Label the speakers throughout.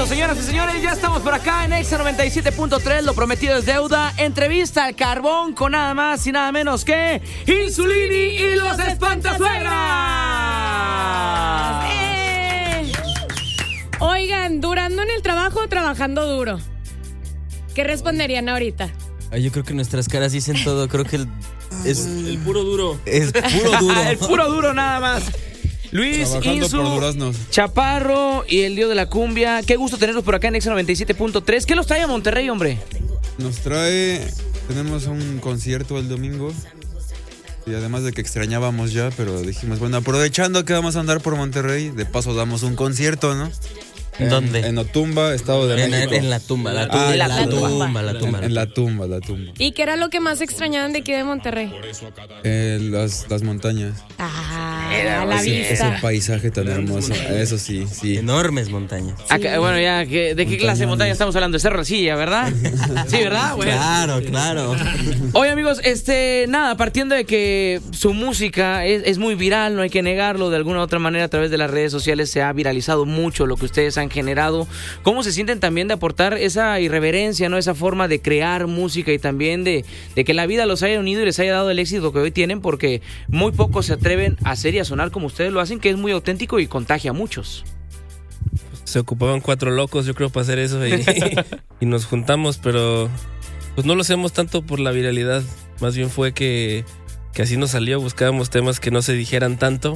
Speaker 1: Perfecto, señoras y señores, ya estamos por acá en Exa 97.3, lo prometido es deuda. Entrevista al carbón con nada más y nada menos que Insulini y los Espantasuegras.
Speaker 2: Oigan, ¿durando en el trabajo o trabajando duro? ¿Qué responderían ahorita?
Speaker 3: Yo creo que nuestras caras dicen todo. Creo que es
Speaker 4: el puro duro.
Speaker 3: Es puro duro.
Speaker 1: El puro duro nada más. Luis,
Speaker 4: Trabajando
Speaker 1: Insu,
Speaker 4: por duraznos.
Speaker 1: Chaparro y el Dios de la Cumbia. Qué gusto tenerlos por acá en Exa 97.3. ¿Qué los trae a Monterrey, hombre?
Speaker 4: Tenemos un concierto el domingo. Y además de que extrañábamos ya, pero dijimos, bueno, aprovechando que vamos a andar por Monterrey, de paso damos un concierto, ¿no?
Speaker 3: ¿En dónde?
Speaker 4: En Otumba, Estado de México.
Speaker 3: En la tumba. La tumba.
Speaker 4: En la tumba.
Speaker 2: ¿Y qué era lo que más extrañaban de aquí de Monterrey?
Speaker 4: Las montañas.
Speaker 2: La vista.
Speaker 4: Ese paisaje tan hermoso. Eso sí.
Speaker 3: Enormes montañas.
Speaker 1: Acá, bueno, ya, ¿de qué clase de montaña estamos hablando? De Cerro Arcilla, ¿verdad? Sí, ¿verdad? Bueno.
Speaker 3: Claro.
Speaker 1: Oye, amigos, nada, partiendo de que su música es muy viral, no hay que negarlo, de alguna u otra manera a través de las redes sociales se ha viralizado mucho lo que ustedes han generado. ¿Cómo se sienten también de aportar esa irreverencia, no, esa forma de crear música y también de que la vida los haya unido y les haya dado el éxito que hoy tienen? Porque muy pocos se atreven a hacer y a sonar como ustedes lo hacen, que es muy auténtico y contagia a muchos.
Speaker 5: Se ocupaban 4 locos, yo creo, para hacer eso y nos juntamos, pero pues no lo hacemos tanto por la viralidad, más bien fue que así nos salió, buscábamos temas que no se dijeran tanto,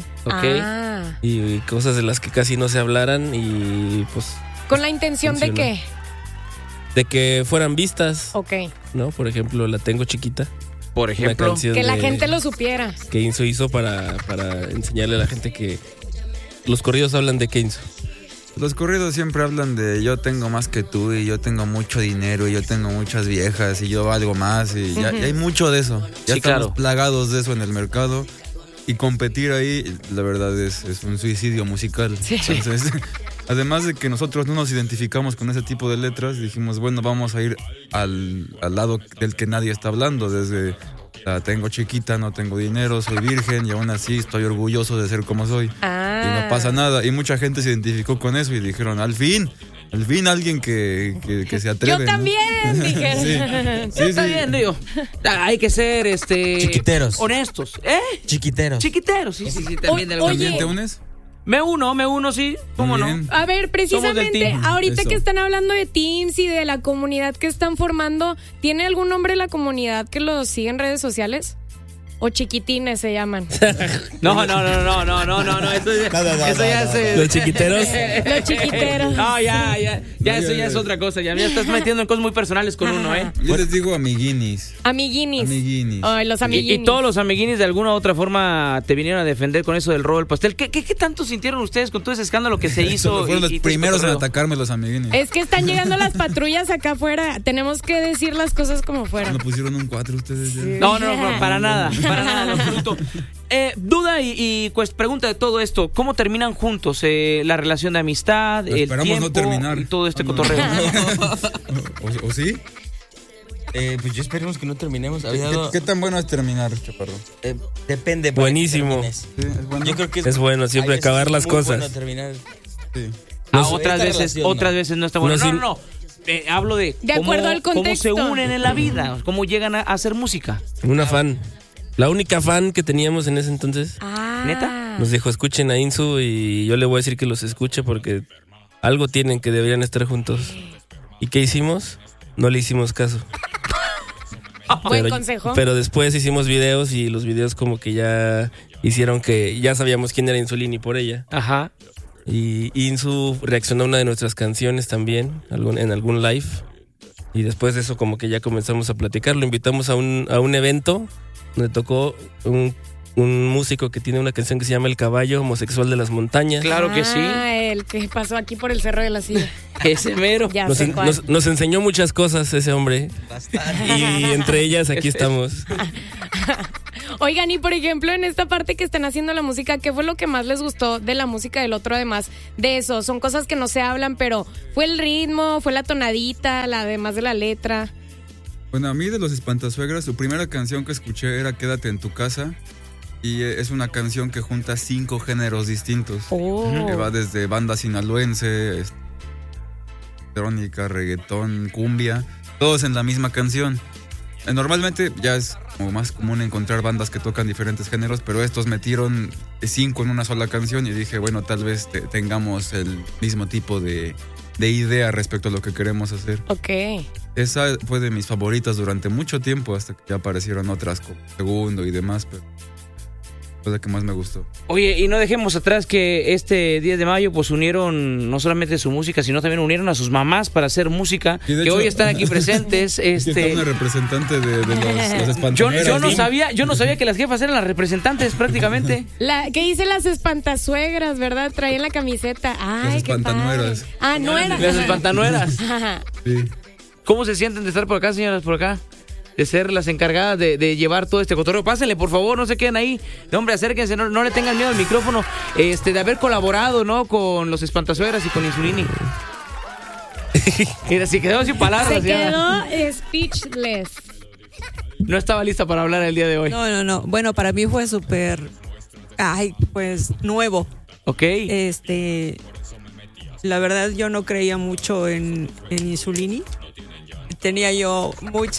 Speaker 5: y cosas de las que casi no se hablaran y pues...
Speaker 2: ¿Con la intención
Speaker 5: funcionó.
Speaker 2: de qué?
Speaker 5: De que fueran vistas,
Speaker 2: Ok.
Speaker 5: ¿no? Por ejemplo, La Tengo Chiquita.
Speaker 1: Por ejemplo,
Speaker 2: Que la gente lo supiera.
Speaker 5: Que Inso hizo para enseñarle a la gente que los corridos hablan de Kenzo.
Speaker 4: Los corridos siempre hablan de yo tengo más que tú y yo tengo mucho dinero y yo tengo muchas viejas y yo valgo más y ya hay mucho de eso. Ya
Speaker 1: Sí,
Speaker 4: estamos
Speaker 1: claro.
Speaker 4: plagados de eso en el mercado y competir ahí, la verdad es un suicidio musical.
Speaker 2: Sí.
Speaker 4: Entonces, además de que nosotros no nos identificamos con ese tipo de letras, dijimos, bueno, vamos a ir al lado del que nadie está hablando, desde la tengo chiquita, no tengo dinero, soy virgen y aún así estoy orgulloso de ser como soy. Y no pasa nada. Y mucha gente se identificó con eso y dijeron, al fin alguien que se atreve.
Speaker 2: Yo también, dije.
Speaker 4: Sí.
Speaker 1: está bien, digo. Hay que ser
Speaker 3: Chiquiteros.
Speaker 1: honestos.
Speaker 3: Chiquiteros.
Speaker 1: Chiquiteros, sí, también de alguna
Speaker 2: Oye.
Speaker 4: ¿También te unes?
Speaker 1: Me uno, sí, ¿cómo
Speaker 4: Bien.
Speaker 1: no?
Speaker 2: A ver, precisamente,
Speaker 1: team.
Speaker 2: ahorita
Speaker 4: Eso.
Speaker 2: que están hablando de teams y de la comunidad que están formando, ¿tiene algún nombre la comunidad que los sigue en redes sociales? ¿O chiquitines se llaman?
Speaker 1: No, eso ya es...
Speaker 5: Los chiquiteros.
Speaker 2: Los chiquiteros.
Speaker 1: No, ya, eso ya es otra cosa. Ya me estás metiendo en cosas muy personales con uno, ¿eh?
Speaker 4: Yo les digo amiguinis.
Speaker 2: Amiguinis.
Speaker 4: Amiguinis.
Speaker 2: Ay, los amiguinis.
Speaker 1: Y todos los amiguinis de alguna u otra forma te vinieron a defender con eso del robo del pastel. ¿Qué tanto sintieron ustedes con todo ese escándalo que se hizo?
Speaker 4: Fueron los
Speaker 1: y todo ese
Speaker 4: primeros en
Speaker 1: cotorreo?
Speaker 4: atacarme los amiguinis.
Speaker 2: Es que están llegando las patrullas acá afuera. Tenemos que decir las cosas como fueron.
Speaker 4: ¿No pusieron un 4 ustedes ya?
Speaker 1: No, para nada, en absoluto. Duda y pues pregunta de todo esto, ¿cómo terminan juntos? La relación de amistad, el
Speaker 4: Esperamos
Speaker 1: tiempo
Speaker 4: no terminar.
Speaker 1: y todo este
Speaker 4: No.
Speaker 1: cotorreo.
Speaker 4: ¿O sí?
Speaker 3: Pues yo esperemos que no terminemos.
Speaker 4: ¿Qué tan bueno es terminar, Chaparro?
Speaker 3: Depende. para
Speaker 5: Buenísimo.
Speaker 3: que termines.
Speaker 4: Sí, es bueno.
Speaker 3: Yo creo que
Speaker 5: Es bueno siempre
Speaker 3: hay veces
Speaker 5: acabar
Speaker 3: que
Speaker 5: las
Speaker 3: es muy
Speaker 5: cosas.
Speaker 3: bueno terminar.
Speaker 4: Sí.
Speaker 1: Otras
Speaker 3: esta
Speaker 1: veces
Speaker 3: relación
Speaker 1: no está bueno.
Speaker 5: No,
Speaker 1: No. Hablo de
Speaker 2: acuerdo al
Speaker 1: cómo
Speaker 2: contexto.
Speaker 1: se unen en la vida, cómo llegan a hacer música.
Speaker 5: Una fan. La única fan que teníamos en ese entonces
Speaker 1: ¿Neta?
Speaker 5: nos dijo, escuchen a Insu y yo le voy a decir que los escuche porque algo tienen que deberían estar juntos. ¿Y qué hicimos? No le hicimos caso.
Speaker 2: Buen consejo.
Speaker 5: Pero después hicimos videos y los videos como que ya hicieron que ya sabíamos quién era Insulini por ella.
Speaker 1: Ajá.
Speaker 5: Y Insu reaccionó a una de nuestras canciones también, en algún live. Y después de eso como que ya comenzamos a platicar. Lo invitamos a un evento donde tocó un músico que tiene una canción que se llama El Caballo Homosexual de las Montañas.
Speaker 1: Claro que sí.
Speaker 2: El que pasó aquí por el Cerro de la Silla.
Speaker 1: Ese mero.
Speaker 2: Ya
Speaker 5: Nos,
Speaker 2: sé cuál.
Speaker 5: nos enseñó muchas cosas ese hombre. Y entre ellas aquí estamos.
Speaker 2: Oigan, y por ejemplo, en esta parte que están haciendo la música, ¿qué fue lo que más les gustó de la música del otro además de eso? Son cosas que no se hablan, pero ¿fue el ritmo, fue la tonadita, además de la letra?
Speaker 4: Bueno, a mí de los Espantasuegras, su primera canción que escuché era Quédate en tu casa. Y es una canción que junta 5 géneros distintos.
Speaker 2: Oh.
Speaker 4: Que va desde banda sinaloense, electrónica, reggaetón, cumbia, todos en la misma canción. Normalmente ya es como más común encontrar bandas que tocan diferentes géneros, pero estos metieron 5 en una sola canción y dije, bueno, tal vez tengamos el mismo tipo de idea respecto a lo que queremos hacer.
Speaker 2: Ok.
Speaker 4: Esa fue de mis favoritas durante mucho tiempo, hasta que ya aparecieron otras como Segundo y demás, pero fue la que más me gustó.
Speaker 1: Oye, y no dejemos atrás que este 10 de mayo pues unieron no solamente su música, sino también unieron a sus mamás para hacer música,
Speaker 4: Y de
Speaker 1: que
Speaker 4: hecho,
Speaker 1: hoy están aquí presentes.
Speaker 4: Está una representante de los espantaneros.
Speaker 1: Yo no sabía que las jefas eran las representantes prácticamente.
Speaker 2: ¿Qué dice las espantasuegras, verdad? Traían la camiseta. Ay,
Speaker 4: Las
Speaker 2: qué padre.
Speaker 4: espantanueras.
Speaker 2: Ah, nueras.
Speaker 1: Las espantanueras.
Speaker 2: Ajá.
Speaker 4: Sí.
Speaker 1: ¿Cómo se sienten de estar por acá, señoras, por acá? De ser las encargadas de llevar todo este cotorreo. Pásenle, por favor, no se queden ahí. No, hombre, acérquense, no le tengan miedo al micrófono. De haber colaborado, ¿no? Con los espantasuegras y con Insulini. Mira, se quedó sin palabras.
Speaker 2: Se
Speaker 1: ya.
Speaker 2: quedó speechless.
Speaker 1: No estaba lista para hablar el día de hoy.
Speaker 6: No. Bueno, para mí fue súper, pues, nuevo.
Speaker 1: Ok.
Speaker 6: La verdad, yo no creía mucho en Insulini. Tenía yo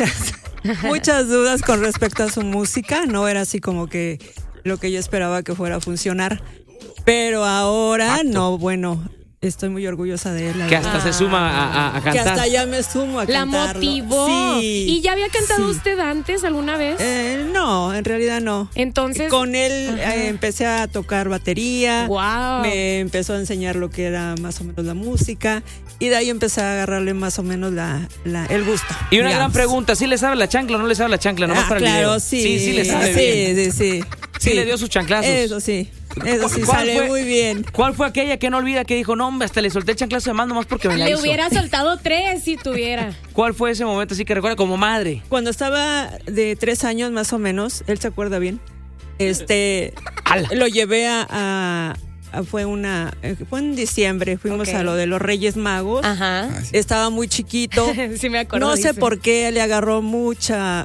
Speaker 6: muchas dudas con respecto a su música. No era así como que lo que yo esperaba que fuera a funcionar. Pero ahora, estoy muy orgullosa de él.
Speaker 1: Que hasta se suma a cantar.
Speaker 6: Que hasta ya me sumo a
Speaker 2: La
Speaker 6: cantarlo.
Speaker 2: motivó.
Speaker 6: Sí.
Speaker 2: ¿Y ya había cantado
Speaker 6: Sí.
Speaker 2: usted antes alguna vez?
Speaker 6: No, en realidad no.
Speaker 2: Entonces.
Speaker 6: Con él empecé a tocar batería.
Speaker 2: Wow.
Speaker 6: Me empezó a enseñar lo que era más o menos la música. Y de ahí empecé a agarrarle más o menos el gusto.
Speaker 1: Y una
Speaker 6: digamos.
Speaker 1: gran pregunta, ¿sí le sabe la chancla o no le sabe la chancla? Nomás para el
Speaker 6: claro,
Speaker 1: video.
Speaker 6: sí.
Speaker 1: Sí le sabe bien.
Speaker 6: Sí.
Speaker 1: Sí le dio sus chanclazos.
Speaker 6: Eso sí
Speaker 1: ¿Cuál
Speaker 6: sale
Speaker 1: fue?
Speaker 6: muy bien.
Speaker 1: ¿Cuál fue aquella que no olvida que dijo, no, hombre, hasta le solté el chanclazo de más nomás porque me la
Speaker 2: Le
Speaker 1: hizo?
Speaker 2: hubiera soltado 3 si tuviera.
Speaker 1: ¿Cuál fue ese momento así que recuerda como madre?
Speaker 6: Cuando estaba de 3 años más o menos, él se acuerda bien.
Speaker 1: ¡Hala!
Speaker 6: Lo llevé fue en diciembre, fuimos
Speaker 2: Ok.
Speaker 6: a lo de los Reyes Magos.
Speaker 2: Ajá.
Speaker 6: Estaba muy chiquito.
Speaker 2: Sí me acuerdo.
Speaker 6: No sé
Speaker 2: dice.
Speaker 6: por qué le agarró mucha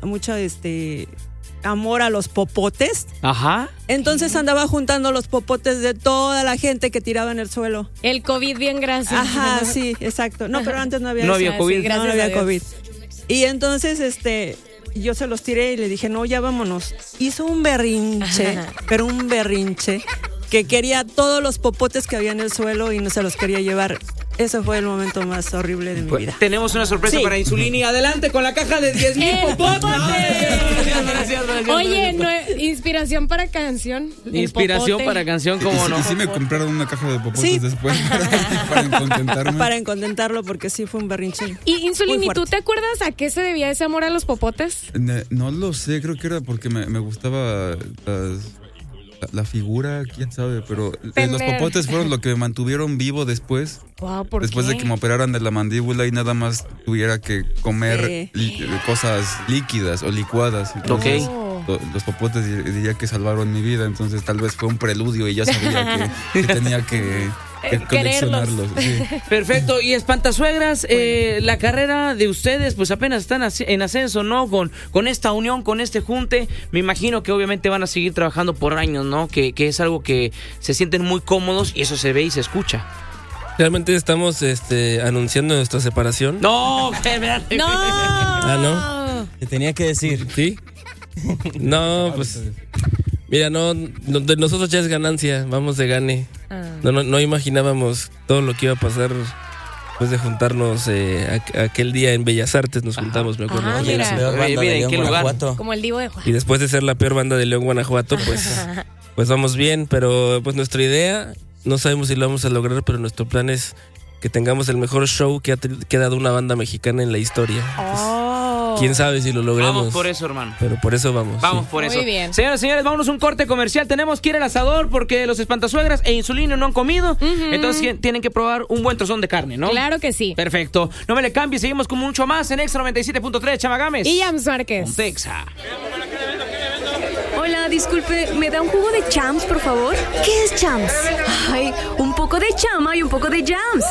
Speaker 6: amor a los popotes.
Speaker 1: Ajá.
Speaker 6: Entonces andaba juntando los popotes de toda la gente que tiraba en el suelo.
Speaker 2: El COVID bien gracias.
Speaker 6: Ajá, sí, exacto. No, pero antes no había
Speaker 1: No
Speaker 6: eso.
Speaker 1: había COVID.
Speaker 2: Sí, gracias
Speaker 6: No había
Speaker 2: a Dios.
Speaker 6: COVID. Y entonces, yo se los tiré y le dije, no, ya vámonos. Hizo un berrinche, pero un berrinche, que quería todos los popotes que había en el suelo y no se los quería llevar. Ese fue el momento más horrible de mi vida.
Speaker 1: Tenemos una sorpresa
Speaker 6: Sí.
Speaker 1: para Insulini. Adelante con la caja de 10,000 popotes. Gracias.
Speaker 2: Oye, inspiración para canción. El
Speaker 1: Inspiración
Speaker 2: popote.
Speaker 1: para canción, ¿cómo no?
Speaker 4: Y sí me compraron una caja de popotes
Speaker 6: Sí.
Speaker 4: después para contentarme.
Speaker 6: Para contentarlo, porque sí fue un berrinche.
Speaker 2: Y Insulini,
Speaker 6: Muy
Speaker 2: ¿tú
Speaker 6: fuerte.
Speaker 2: te acuerdas a qué se debía ese amor a los popotes?
Speaker 4: No lo sé, creo que era porque me gustaba la figura, quién sabe, pero los
Speaker 2: Tener.
Speaker 4: popotes fueron lo que me mantuvieron vivo después.
Speaker 2: Wow, ¿por
Speaker 4: Después
Speaker 2: qué?
Speaker 4: de que me operaran de la mandíbula y nada más tuviera que comer cosas líquidas o licuadas. Entonces, los popotes diría que salvaron mi vida, entonces tal vez fue un preludio y ya sabía que tenía que coleccionarlos. Sí.
Speaker 1: Perfecto. Y espantasuegras, la carrera de ustedes pues apenas están en ascenso, ¿no? Con esta unión, con este junte, me imagino que obviamente van a seguir trabajando por años, ¿no? Que es algo que se sienten muy cómodos y eso se ve y se escucha.
Speaker 5: Realmente estamos anunciando nuestra separación.
Speaker 1: No,
Speaker 2: ¡No!
Speaker 5: Ah,
Speaker 3: Te tenía que decir.
Speaker 5: ¿Sí? No, pues. Mira, de nosotros ya es ganancia, vamos de gane. No imaginábamos todo lo que iba a pasar después de juntarnos aquel día en Bellas Artes, nos juntamos, me acuerdo.
Speaker 2: Ah,
Speaker 3: Oye, la
Speaker 2: mira.
Speaker 3: peor banda
Speaker 1: Mira,
Speaker 3: de
Speaker 1: ¿en qué
Speaker 3: León,
Speaker 1: lugar?
Speaker 3: Guanajuato.
Speaker 2: Como el divo de Juan.
Speaker 5: Y después de ser la peor banda de León, Guanajuato, pues vamos bien, pero pues nuestra idea, no sabemos si lo vamos a lograr, pero nuestro plan es que tengamos el mejor show que ha dado una banda mexicana en la historia. Pues, quién sabe si lo logremos.
Speaker 1: Vamos por eso, hermano.
Speaker 5: Pero por eso vamos.
Speaker 1: Vamos
Speaker 5: sí.
Speaker 1: por
Speaker 2: Muy
Speaker 1: eso.
Speaker 2: bien.
Speaker 1: Señoras y señores, vámonos a un corte comercial. Tenemos que ir al asador porque los espantasuegras e Insulino no han comido. Entonces tienen que probar un buen trozón de carne, ¿no?
Speaker 2: Claro que sí.
Speaker 1: Perfecto. No me le cambie, seguimos con mucho más en Extra 97.3, Chamagames.
Speaker 2: Y Jams Márquez.
Speaker 1: Pontexa.
Speaker 7: Hola, disculpe, ¿me da un jugo de Champs, por favor? ¿Qué es Champs? Ay, un poco de chama y un poco de Jams.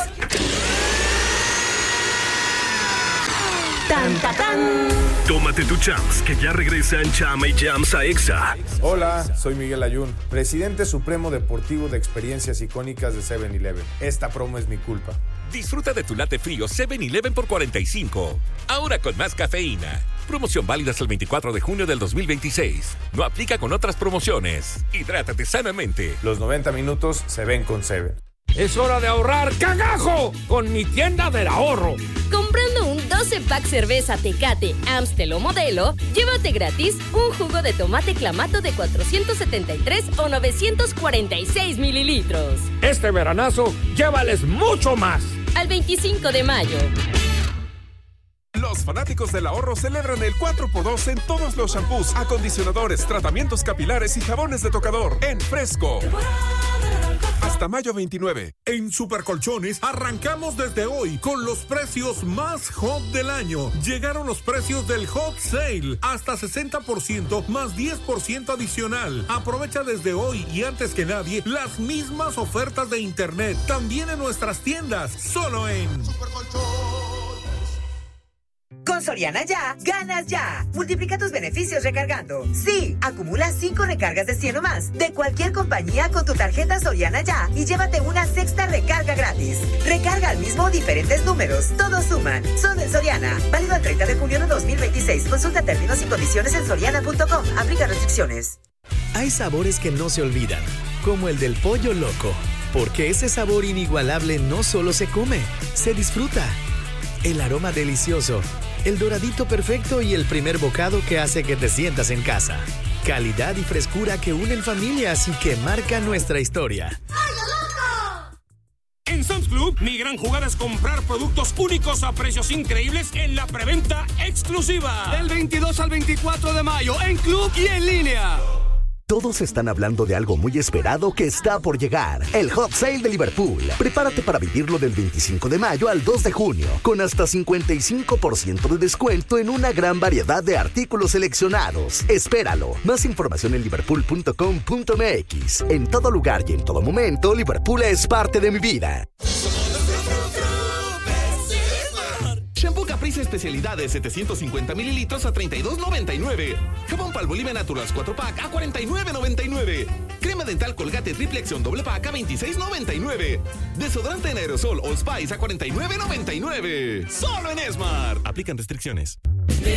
Speaker 7: Tan, ta, tan.
Speaker 8: Tómate tu Champs, que ya regresan Chama y Jams a Exa.
Speaker 9: Hola, soy Miguel Ayun, presidente supremo deportivo de experiencias icónicas de 7-Eleven. Esta promo es mi culpa.
Speaker 10: Disfruta de tu latte frío 7-Eleven por $45. Ahora con más cafeína. Promoción válida hasta el 24 de junio del 2026. No aplica con otras promociones. Hidrátate sanamente.
Speaker 9: Los 90 minutos se ven con Seven.
Speaker 11: Es hora de ahorrar cagajo con mi tienda del ahorro.
Speaker 12: Comprando un 12-pack cerveza Tecate, Amstel o Modelo, llévate gratis un jugo de tomate Clamato de 473 o 946 mililitros.
Speaker 11: Este veranazo, llévales mucho más.
Speaker 12: Al 25 de mayo.
Speaker 13: Los fanáticos del ahorro celebran el 4x2 en todos los shampoos, acondicionadores, tratamientos capilares y jabones de tocador en Fresco. Hasta mayo 29.
Speaker 14: En Supercolchones arrancamos desde hoy con los precios más hot del año. Llegaron los precios del Hot Sale. Hasta 60% más 10% adicional. Aprovecha desde hoy y antes que nadie las mismas ofertas de internet. También en nuestras tiendas. Solo en
Speaker 15: Con Soriana Ya, ganas ya. Multiplica tus beneficios recargando. Sí, acumula 5 recargas de 100 o más de cualquier compañía con tu tarjeta Soriana Ya y llévate una sexta recarga gratis. Recarga al mismo diferentes números. Todos suman. Solo en Soriana. Válido al 30 de junio de 2026. Consulta términos y condiciones en soriana.com. Aplica restricciones.
Speaker 16: Hay sabores que no se olvidan, como el del pollo loco. Porque ese sabor inigualable no solo se come, se disfruta. El aroma delicioso, el doradito perfecto y el primer bocado que hace que te sientas en casa. Calidad y frescura que unen familias y que marcan nuestra historia.
Speaker 11: En Sam's Club, mi gran jugada es comprar productos únicos a precios increíbles en la preventa exclusiva. Del 22 al 24 de mayo, en club y en línea.
Speaker 17: Todos están hablando de algo muy esperado que está por llegar. El Hot Sale de Liverpool. Prepárate para vivirlo del 25 de mayo al 2 de junio, con hasta 55% de descuento en una gran variedad de artículos seleccionados. Espéralo. Más información en liverpool.com.mx. En todo lugar y en todo momento, Liverpool es parte de mi vida.
Speaker 18: Shampoo Caprice Especialidades 750 mililitros a $32.99. Jabón Palmolive Naturals 4-pack a $49.99. Crema dental Colgate Triple Acción doble pack a $26.99. Desodorante en aerosol All Spice a $49.99. Solo en Esmart. Aplican restricciones.